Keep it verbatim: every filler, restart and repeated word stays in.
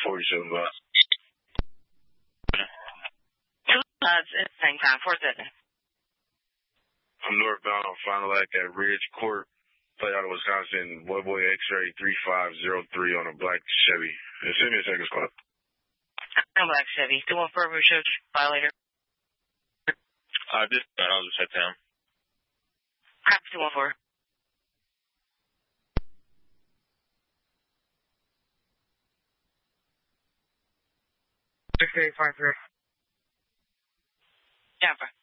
forty-seven bucks. Two odds at the same time, four seven. I'm northbound on Final Act at Ridge Court. Play out of Wisconsin, Boy Boy X-ray three five zero three on a black Chevy. And send me a second squad. I'm black Chevy. two one four, Bruce Church, violator. Uh, this, uh, I'll just head down. Copy two one four. six eight five three. Jumper.